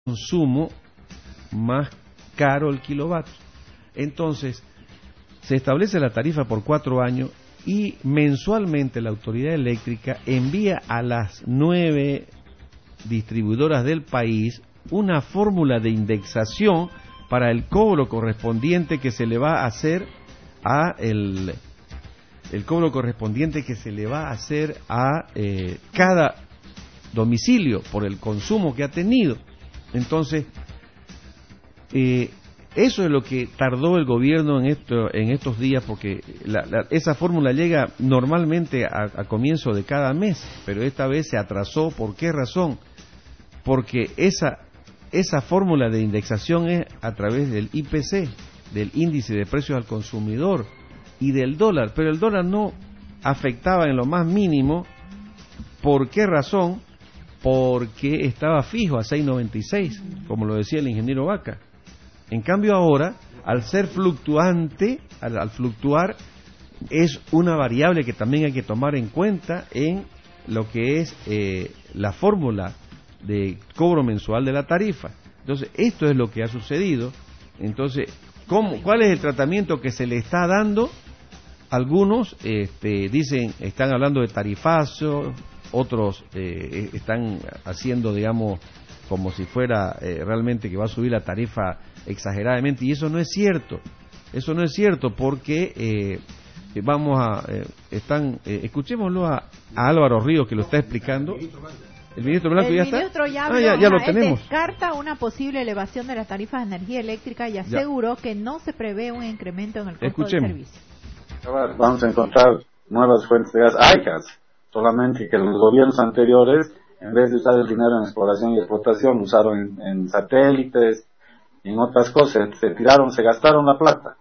consumo, más caro el kilovatio. Entonces, se establece la tarifa por 4 años y mensualmente la autoridad eléctrica envía a las 9 distribuidoras del país una fórmula de indexación para el cobro correspondiente que se le va a hacer a el cobro correspondiente que se le va a hacer a cada domicilio por el consumo que ha tenido. Entonces, eso es lo que tardó el gobierno en estos días, porque esa fórmula llega normalmente a comienzo de cada mes, pero esta vez se atrasó. ¿Por qué razón? Porque esa fórmula de indexación es a través del IPC, del índice de precios al consumidor, y del dólar, pero el dólar no afectaba en lo más mínimo. ¿Por qué razón? Porque estaba fijo a 6.96, como lo decía el ingeniero Vaca. En cambio ahora, al ser fluctuante, al fluctuar, es una variable que también hay que tomar en cuenta en lo que es la fórmula de cobro mensual de la tarifa. Entonces, esto es lo que ha sucedido. Entonces, ¿cuál es el tratamiento que se le está dando? Algunos dicen, están hablando de tarifazo, otros están haciendo, digamos, como si fuera realmente que va a subir la tarifa exageradamente, y eso no es cierto. Eso no es cierto, porque escuchémoslo a Álvaro Ríos, que lo está explicando. ¿El ministro Blanco ya está? Ya lo tenemos. Descarta una posible elevación de las tarifas de energía eléctrica y aseguró que no se prevé un incremento en el costo del servicio. Vamos a encontrar nuevas fuentes de gas. Hay gas, solamente que los gobiernos anteriores, en vez de usar el dinero en exploración y explotación, usaron en satélites y en otras cosas, se gastaron la plata.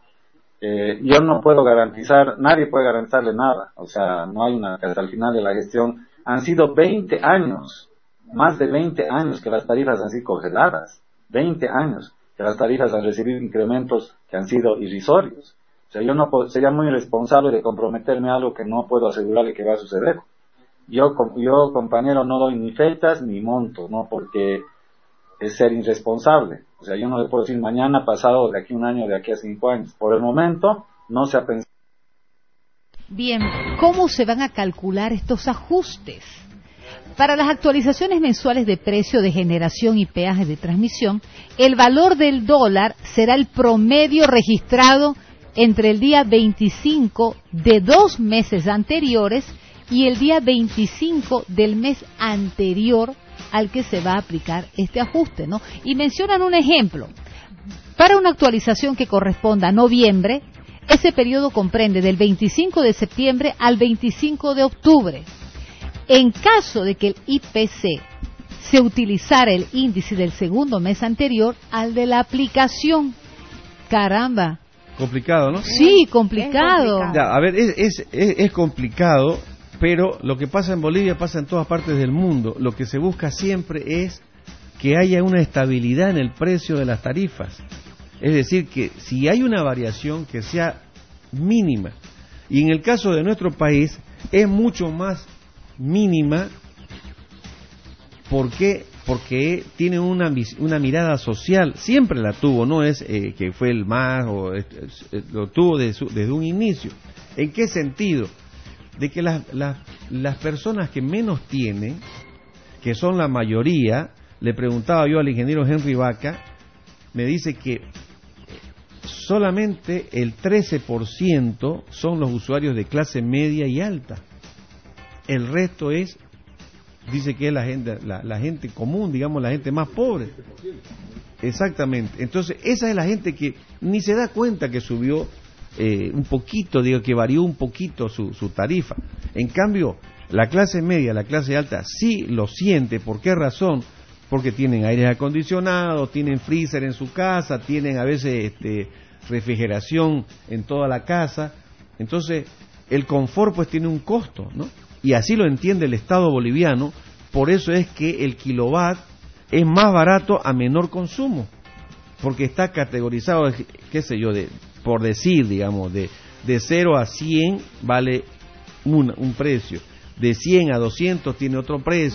Yo no puedo garantizar, nadie puede garantizarle nada, o sea, no hay una, hasta el final de la gestión. Han sido 20 años, más de 20 años que las tarifas han sido congeladas, 20 años que las tarifas han recibido incrementos que han sido irrisorios. O sea, yo no sería muy irresponsable de comprometerme a algo que no puedo asegurarle que va a suceder. Yo, compañero, no doy ni fechas ni monto, ¿no? Porque es ser irresponsable. O sea, yo no le puedo decir mañana, pasado, de aquí a un año, de aquí a 5 años. Por el momento, no se ha pensado. Bien, ¿cómo se van a calcular estos ajustes? Para las actualizaciones mensuales de precio de generación y peajes de transmisión, el valor del dólar será el promedio registrado entre el día 25 de 2 meses anteriores y el día 25 del mes anterior al que se va a aplicar este ajuste, ¿no? Y mencionan un ejemplo. Para una actualización que corresponda a noviembre, ese periodo comprende del 25 de septiembre al 25 de octubre. En caso de que el IPC se utilizara el índice del segundo mes anterior al de la aplicación. Caramba. Complicado, ¿no? Sí, complicado. Ya, a ver, es complicado, pero lo que pasa en Bolivia pasa en todas partes del mundo. Lo que se busca siempre es que haya una estabilidad en el precio de las tarifas. Es decir, que si hay una variación, que sea mínima. Y en el caso de nuestro país es mucho más mínima. ¿Por qué? Porque tiene una mirada social. Siempre la tuvo, no es que fue el más, lo tuvo desde un inicio. ¿En qué sentido? De que las personas que menos tienen, que son la mayoría, le preguntaba yo al ingeniero Henry Vaca, me dice que solamente el 13% son los usuarios de clase media y alta. El resto es, dice que es la gente común, digamos, la gente más pobre. Exactamente. Entonces, esa es la gente que ni se da cuenta que subió un poquito, digo, que varió un poquito su tarifa. En cambio, la clase media, la clase alta, sí lo siente. ¿Por qué razón? Porque tienen aires acondicionados, tienen freezer en su casa, tienen a veces refrigeración en toda la casa. Entonces, el confort pues tiene un costo, ¿no? Y así lo entiende el Estado boliviano. Por eso es que el kilowatt es más barato a menor consumo, porque está categorizado, qué sé yo, por decir, digamos, de 0 a 100 vale un precio, de 100 a 200 tiene otro precio.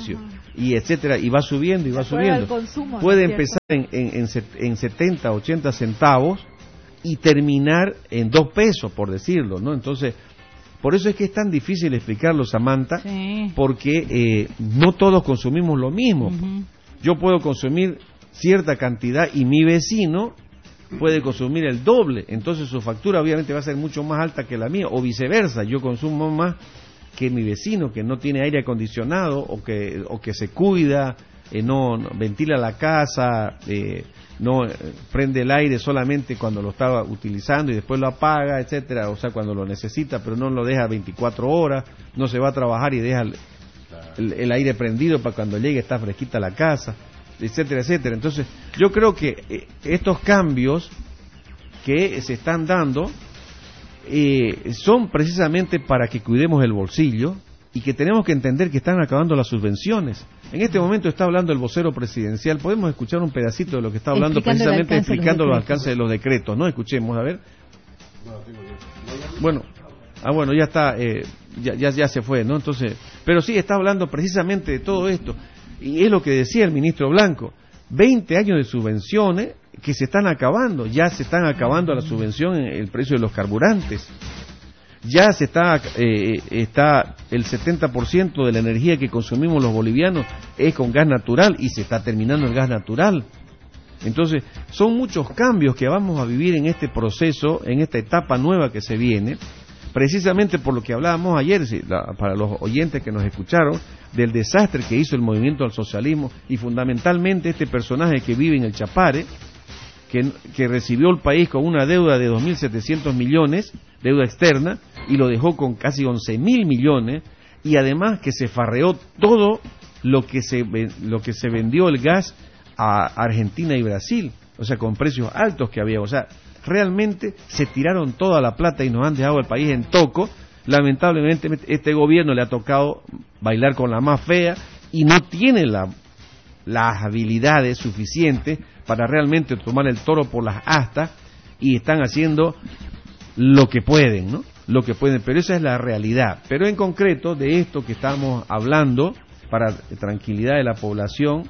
y etcétera, y va subiendo y va subiendo. Puede empezar en 70, 80 centavos y terminar en 2 pesos, por decirlo, ¿no? Entonces, por eso es que es tan difícil explicarlo, Samantha, sí, porque no todos consumimos lo mismo. Uh-huh. Yo puedo consumir cierta cantidad y mi vecino puede consumir el doble, entonces su factura obviamente va a ser mucho más alta que la mía, o viceversa, yo consumo más que mi vecino que no tiene aire acondicionado o que se cuida, no ventila la casa, no prende el aire solamente cuando lo estaba utilizando y después lo apaga, etcétera, o sea, cuando lo necesita, pero no lo deja 24 horas, no se va a trabajar y deja el aire prendido para cuando llegue está fresquita la casa, etcétera, etcétera. Entonces, yo creo que estos cambios que se están dando son precisamente para que cuidemos el bolsillo y que tenemos que entender que están acabando las subvenciones. En este momento está hablando el vocero presidencial. Podemos escuchar un pedacito de lo que está hablando, precisamente explicando los alcances de los decretos, ¿no? Escuchemos, a ver. Bueno, ya está, ya se fue, ¿no? Entonces, pero sí está hablando precisamente de todo esto. Y es lo que decía el ministro Blanco, 20 años de subvenciones que se están acabando, ya se están acabando la subvención en el precio de los carburantes, ya se está el 70% de la energía que consumimos los bolivianos es con gas natural y se está terminando el gas natural. Entonces, son muchos cambios que vamos a vivir en este proceso, en esta etapa nueva que se viene, precisamente por lo que hablábamos ayer, para los oyentes que nos escucharon, del desastre que hizo el movimiento al socialismo y fundamentalmente este personaje que vive en el Chapare, que recibió el país con una deuda de 2.700 millones, deuda externa, y lo dejó con casi 11.000 millones, y además que se farreó todo lo que se vendió el gas a Argentina y Brasil, o sea, con precios altos que había, o sea, realmente se tiraron toda la plata y nos han dejado el país en toco. Lamentablemente este gobierno le ha tocado bailar con la más fea y no tiene las habilidades suficientes para realmente tomar el toro por las astas, y están haciendo lo que pueden, ¿no? Lo que pueden, pero esa es la realidad. Pero en concreto de esto que estamos hablando, para tranquilidad de la población,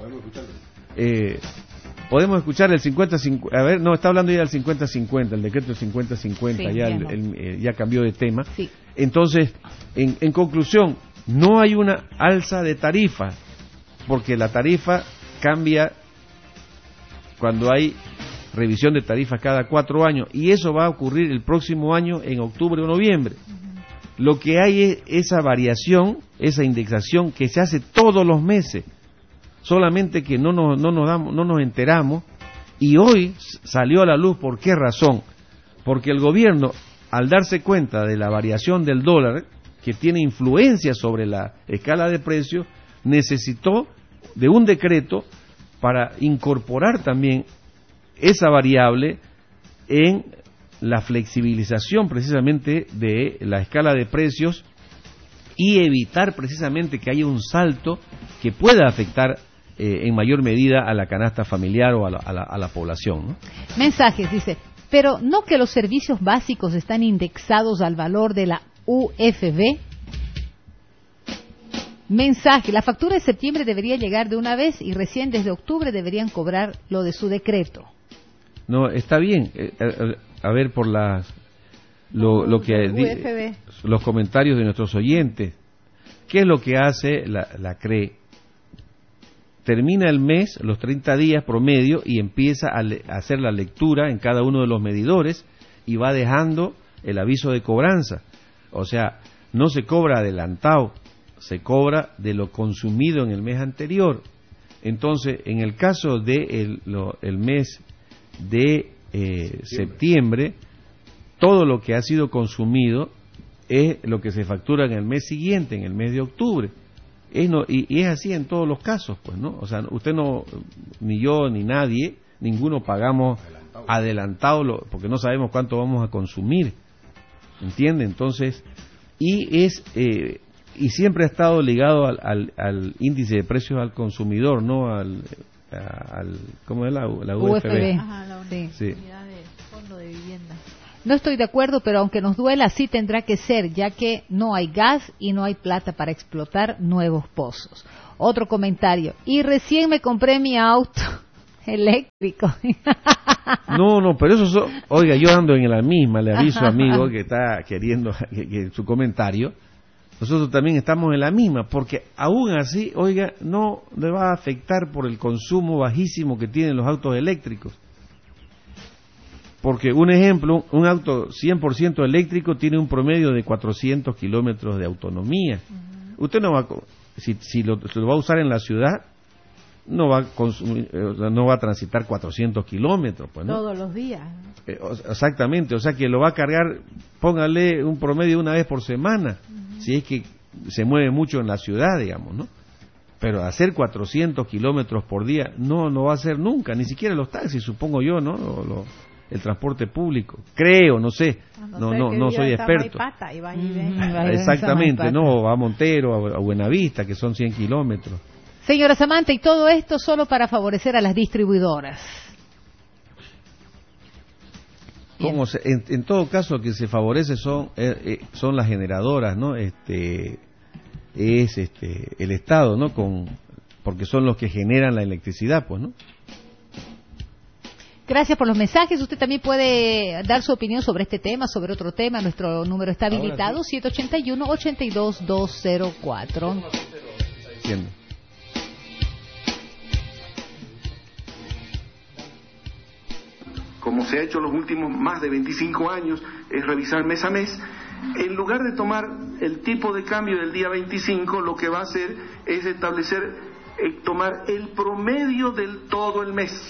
podemos escuchar el 50-50, a ver, no, está hablando ya del 50-50, el decreto del 50-50, sí, ya cambió de tema. Sí. Entonces, en conclusión, no hay una alza de tarifa, porque la tarifa cambia cuando hay revisión de tarifas cada 4 años, y eso va a ocurrir el próximo año en octubre o noviembre. Uh-huh. Lo que hay es esa variación, esa indexación que se hace todos los meses, solamente que no nos enteramos, y hoy salió a la luz. ¿Por qué razón? Porque el gobierno, al darse cuenta de la variación del dólar, que tiene influencia sobre la escala de precios, necesitó de un decreto para incorporar también esa variable en la flexibilización precisamente de la escala de precios y evitar precisamente que haya un salto que pueda afectar en mayor medida a la canasta familiar o a la población, ¿no? Mensajes, dice, pero ¿no que los servicios básicos están indexados al valor de la UFB? Mensaje, la factura de septiembre debería llegar de una vez y recién desde octubre deberían cobrar lo de su decreto. No, está bien. A ver, por lo que los comentarios de nuestros oyentes, ¿qué es lo que hace la CRE? Termina el mes, los 30 días promedio, y empieza a hacer la lectura en cada uno de los medidores y va dejando el aviso de cobranza. O sea, no se cobra adelantado, se cobra de lo consumido en el mes anterior. Entonces, en el caso de el mes de septiembre, todo lo que ha sido consumido es lo que se factura en el mes siguiente, en el mes de octubre. Y es así en todos los casos, pues, ¿no? O sea, usted no, ni yo, ni nadie, ninguno pagamos adelantado porque no sabemos cuánto vamos a consumir, ¿entiende? Entonces, y siempre ha estado ligado al índice de precios al consumidor, no ¿cómo es la UFB? Ajá, la unidad de fondo de vivienda. No estoy de acuerdo, pero aunque nos duela, así tendrá que ser, ya que no hay gas y no hay plata para explotar nuevos pozos. Otro comentario. Y recién me compré mi auto eléctrico. No, pero eso... Oiga, yo ando en la misma, le aviso, amigo, que está queriendo que su comentario. Nosotros también estamos en la misma, porque aún así, oiga, no le va a afectar por el consumo bajísimo que tienen los autos eléctricos. Porque, un ejemplo, un auto 100% eléctrico tiene un promedio de 400 kilómetros de autonomía. Usted no va, si lo va a usar en la ciudad, no va a transitar 400 kilómetros. Pues, ¿no? Todos los días. Exactamente, o sea que lo va a cargar, póngale un promedio una vez por semana, si es que se mueve mucho en la ciudad, digamos, ¿no? Pero hacer 400 kilómetros por día no va a hacer nunca, ni siquiera los taxis, supongo yo, ¿no? El transporte público, creo, no sé, no soy experto. Exactamente, no, a Montero, a Buenavista, que son 100 kilómetros. Señora Samantha, y todo esto solo para favorecer a las distribuidoras. En todo caso, lo que se favorece son las generadoras, ¿no? El Estado, ¿no? Porque son los que generan la electricidad, pues, ¿no? Gracias por los mensajes. Usted también puede dar su opinión sobre este tema, sobre otro tema. Nuestro número está habilitado, 781-822-204. Entiendo. Como se ha hecho los últimos más de 25 años, es revisar mes a mes. En lugar de tomar el tipo de cambio del día 25, lo que va a hacer es tomar el promedio del todo el mes,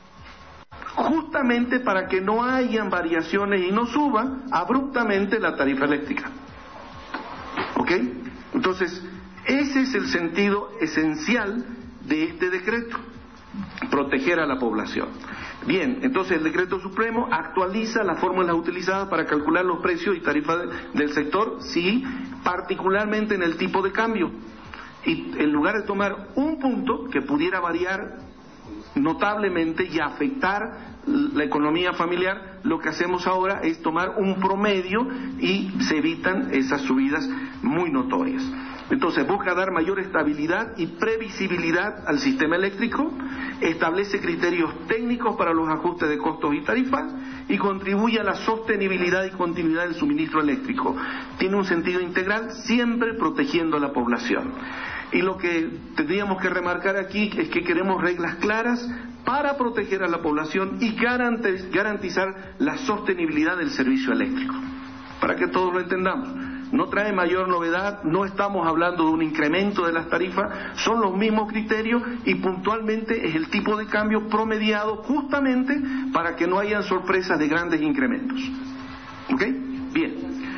justamente para que no hayan variaciones y no suba abruptamente la tarifa eléctrica. ¿Ok? Entonces, ese es el sentido esencial de este decreto: proteger a la población. Bien, entonces el decreto supremo actualiza las fórmulas utilizadas para calcular los precios y tarifas del sector, sí, particularmente en el tipo de cambio. Y en lugar de tomar un punto que pudiera variar notablemente y afectar la economía familiar, lo que hacemos ahora es tomar un promedio y se evitan esas subidas muy notorias. Entonces busca dar mayor estabilidad y previsibilidad al sistema eléctrico, establece criterios técnicos para los ajustes de costos y tarifas y contribuye a la sostenibilidad y continuidad del suministro eléctrico. Tiene un sentido integral, siempre protegiendo a la población. Y lo que tendríamos que remarcar aquí es que queremos reglas claras para proteger a la población y garantizar la sostenibilidad del servicio eléctrico, para que todos lo entendamos. No trae mayor novedad, no estamos hablando de un incremento de las tarifas, son los mismos criterios y puntualmente es el tipo de cambio promediado justamente para que no hayan sorpresas de grandes incrementos. ¿Ok? Bien.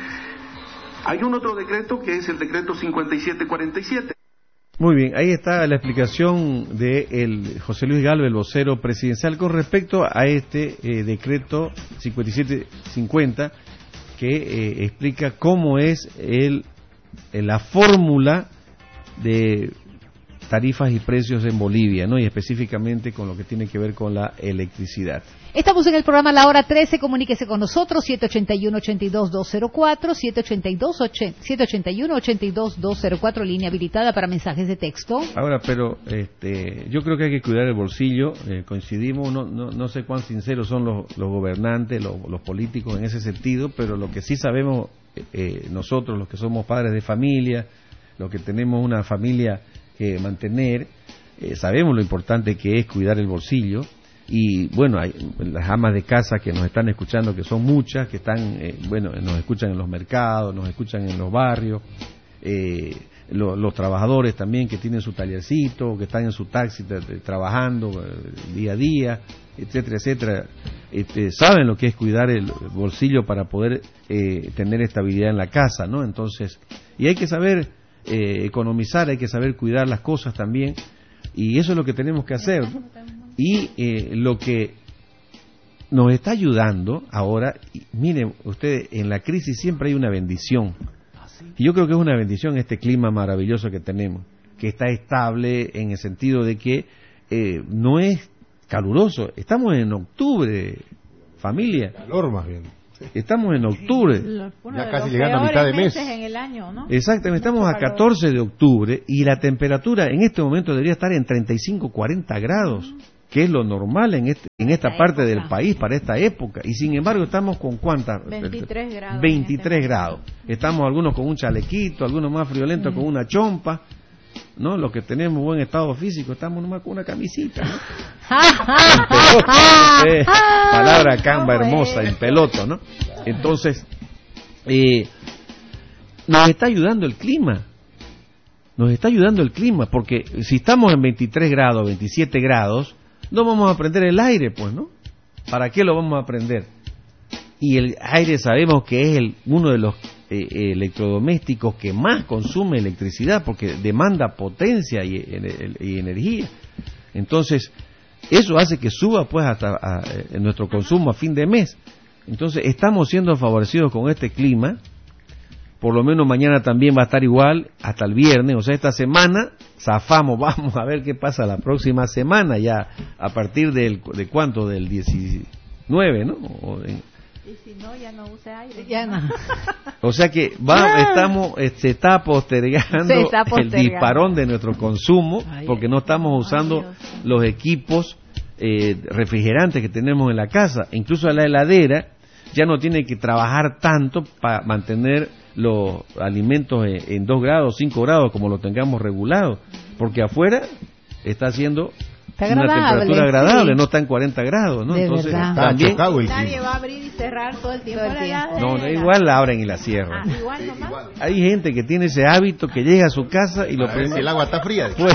Hay un otro decreto que es el decreto 5747. Muy bien, ahí está la explicación de José Luis Galvez, el vocero presidencial, con respecto a este decreto 5750, que explica cómo es la fórmula de tarifas y precios en Bolivia, ¿no? Y específicamente con lo que tiene que ver con la electricidad. Estamos en el programa La Hora 13, comuníquese con nosotros, 781-82204, 781-82204, línea habilitada para mensajes de texto. Ahora, pero yo creo que hay que cuidar el bolsillo, coincidimos, no sé cuán sinceros son los gobernantes, los políticos en ese sentido, pero lo que sí sabemos nosotros, los que somos padres de familia, los que tenemos una familia que mantener, sabemos lo importante que es cuidar el bolsillo. Y bueno, hay las amas de casa que nos están escuchando, que son muchas, que están, nos escuchan en los mercados, nos escuchan en los barrios, los trabajadores también que tienen su tallercito, que están en su taxi trabajando día a día, etcétera, etcétera, saben lo que es cuidar el bolsillo para poder tener estabilidad en la casa, ¿no? Entonces, y hay que saber economizar, hay que saber cuidar las cosas también, y eso es lo que tenemos que hacer, ¿no? Y lo que nos está ayudando ahora, miren ustedes, en la crisis siempre hay una bendición. Y yo creo que es una bendición este clima maravilloso que tenemos, que está estable en el sentido de que no es caluroso. Estamos en octubre, familia. Calor más bien. Estamos en octubre. Ya casi llegando a mitad de mes. En el año, ¿no? Exactamente, estamos a 14 de octubre y la temperatura en este momento debería estar en 35-40 grados, que es lo normal en esta parte del país para esta época. Y sin embargo estamos con ¿cuántas? 23 grados. 23 grados. Estamos algunos con un chalequito, algunos más friolentos con una chompa, ¿no? Los que tenemos buen estado físico estamos nomás con una camisita, ¿no? Palabra camba hermosa, en peloto, ¿no? Entonces, nos está ayudando el clima. Nos está ayudando el clima, porque si estamos en 23 grados, 27 grados, no vamos a prender el aire, pues, ¿no? ¿Para qué lo vamos a prender? Y el aire sabemos que es uno de los electrodomésticos que más consume electricidad, porque demanda potencia y energía. Entonces, eso hace que suba, pues, hasta nuestro consumo a fin de mes. Entonces, estamos siendo favorecidos con este clima. Por lo menos mañana también va a estar igual hasta el viernes, o sea, esta semana zafamos, vamos a ver qué pasa la próxima semana, ya a partir de cuánto, del 19, ¿no? Y si no, ya no use aire. Ya no. O sea que se está postergando el disparón de nuestro consumo, porque no estamos usando los equipos refrigerantes que tenemos en la casa. Incluso la heladera ya no tiene que trabajar tanto para mantener los alimentos en 2 grados, 5 grados, como lo tengamos regulado, porque afuera está haciendo una temperatura agradable, sí. No está en 40 grados, ¿no? Entonces también nadie va a abrir y cerrar todo el tiempo. No, igual la abren y la cierran. Igual nomás. Hay gente que tiene ese hábito que llega a su casa y lo prende. Si el agua está fría. Pues,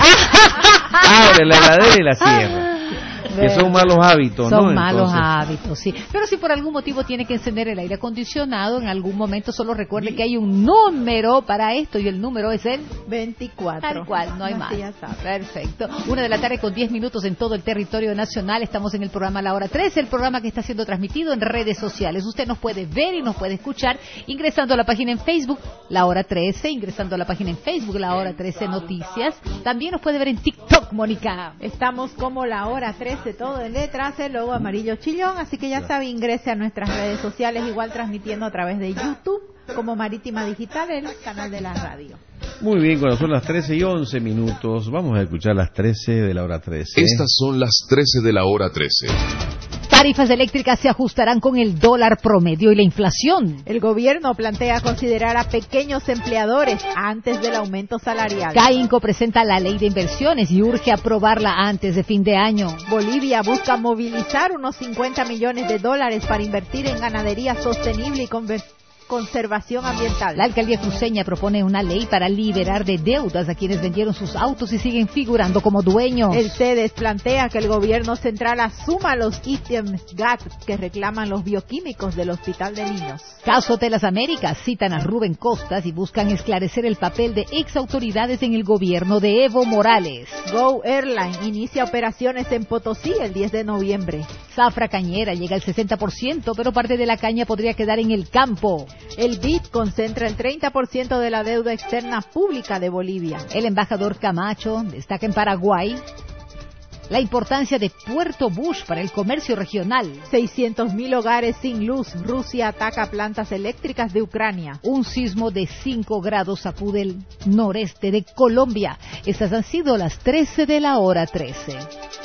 abre la heladera y la cierra. Que son malos hábitos, ¿no? Son malos hábitos, sí. Pero si por algún motivo tiene que encender el aire acondicionado, en algún momento solo recuerde que hay un número para esto y el número es el 24. Tal cual, no hay más. Perfecto. 1:10 p.m. en todo el territorio nacional. Estamos en el programa La Hora 13, el programa que está siendo transmitido en redes sociales. Usted nos puede ver y nos puede escuchar ingresando a la página en Facebook La Hora 13, ingresando a la página en Facebook La Hora 13 Noticias. También nos puede ver en TikTok, Mónica. Estamos como La Hora 13, todo en letras, el logo amarillo chillón, así que ya sabe, ingrese a nuestras redes sociales, igual transmitiendo a través de YouTube como Marítima Digital, el canal de la radio. Muy bien, cuando son las 13:11 p.m, vamos a escuchar las 13 de la hora 13. Estas son las 13 de la hora 13. Tarifas eléctricas se ajustarán con el dólar promedio y la inflación. El gobierno plantea considerar a pequeños empleadores antes del aumento salarial. CAINCO presenta la ley de inversiones y urge aprobarla antes de fin de año. Bolivia busca movilizar unos $50 millones para invertir en ganadería sostenible y conservación ambiental. La alcaldía cruceña propone una ley para liberar de deudas a quienes vendieron sus autos y siguen figurando como dueños. El CEDES plantea que el gobierno central asuma los ítems GAT que reclaman los bioquímicos del Hospital de Niños. Caso Telas Américas, citan a Rubén Costas y buscan esclarecer el papel de ex autoridades en el gobierno de Evo Morales. Go Airline inicia operaciones en Potosí el 10 de noviembre. Zafra cañera llega al 60%, pero parte de la caña podría quedar en el campo. El BID concentra el 30% de la deuda externa pública de Bolivia. El embajador Camacho destaca en Paraguay la importancia de Puerto Bush para el comercio regional. 600.000 hogares sin luz. Rusia ataca plantas eléctricas de Ucrania. Un sismo de 5 grados sacude el noreste de Colombia. Estas han sido las 13 de la hora 13.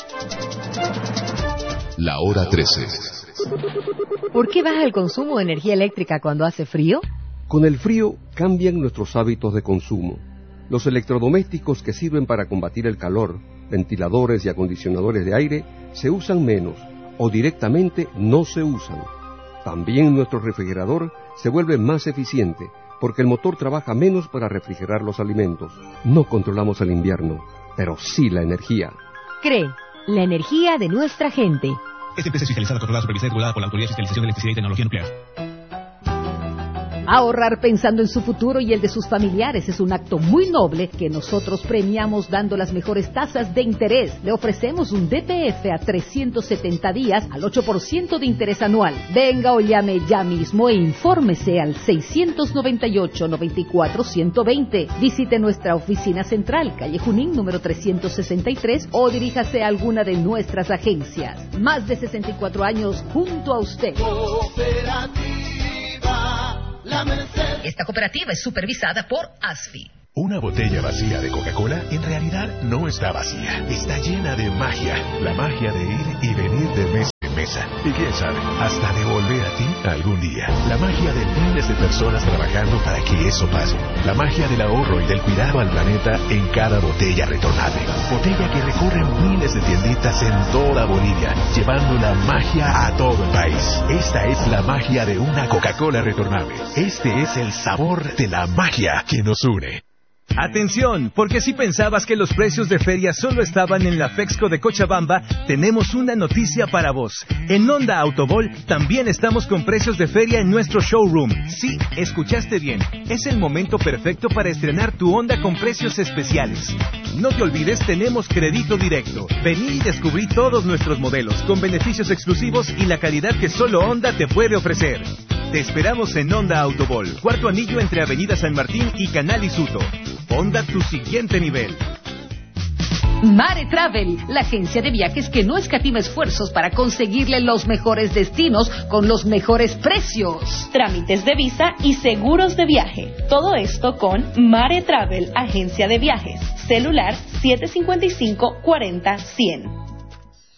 La hora 13. ¿Por qué baja el consumo de energía eléctrica cuando hace frío? Con el frío cambian nuestros hábitos de consumo. Los electrodomésticos que sirven para combatir el calor, ventiladores y acondicionadores de aire, se usan menos o directamente no se usan. También nuestro refrigerador se vuelve más eficiente porque el motor trabaja menos para refrigerar los alimentos. No controlamos el invierno, pero sí la energía. CRE, la energía de nuestra gente. Esta empresa es fiscalizada, controlada, supervisada y regulada por la Autoridad de Fiscalización de Electricidad y Tecnología Nuclear. Ahorrar pensando en su futuro y el de sus familiares es un acto muy noble que nosotros premiamos dando las mejores tasas de interés. Le ofrecemos un DPF a 370 días al 8% de interés anual. Venga o llame ya mismo e infórmese al 698-94-120. Visite nuestra oficina central, calle Junín, número 363, o diríjase a alguna de nuestras agencias. Más de 64 años junto a usted. Cooperativa Esta cooperativa es supervisada por ASFI. Una botella vacía de Coca-Cola en realidad no está vacía, está llena de magia, la magia de ir y venir de mesa en mesa. Y quién sabe, hasta de volver a ti algún día. La magia de miles de personas trabajando para que eso pase. La magia del ahorro y del cuidado al planeta en cada botella retornable. Botella que recorre miles de tienditas en toda Bolivia, llevando la magia a todo el país. Esta es la magia de una Coca-Cola retornable. Este es el sabor de la magia que nos une. Atención, porque si pensabas que los precios de feria solo estaban en la Fexco de Cochabamba, tenemos una noticia para vos. En Honda Autobol también estamos con precios de feria en nuestro showroom. Sí, escuchaste bien. Es el momento perfecto para estrenar tu Honda con precios especiales. No te olvides, tenemos crédito directo. Vení y descubrí todos nuestros modelos, con beneficios exclusivos y la calidad que solo Honda te puede ofrecer. Te esperamos en Honda Autobol, cuarto anillo entre Avenida San Martín y Canal Isuto. Honda, tu siguiente nivel. Mare Travel, la agencia de viajes que no escatima esfuerzos para conseguirle los mejores destinos con los mejores precios. Trámites de visa y seguros de viaje. Todo esto con Mare Travel, agencia de viajes. Celular 755-40-100.